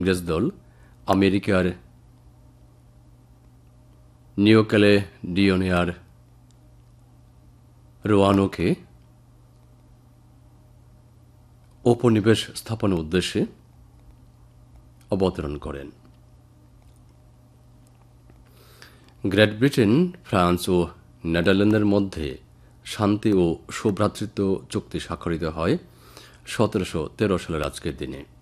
ইংরেজ দল আমেরিকার নিউ ক্যালেডোনিয়ার রোয়ানোকে উপনিবেশ স্থাপনের উদ্দেশ্যে অবতরণ করেন। গ্রেট ব্রিটেন, ফ্রান্স ও নেদারল্যান্ডের মধ্যে শান্তি ও সৌভ্রাতৃত্ব চুক্তি স্বাক্ষরিত হয় 1713 সালের আজকের দিনে।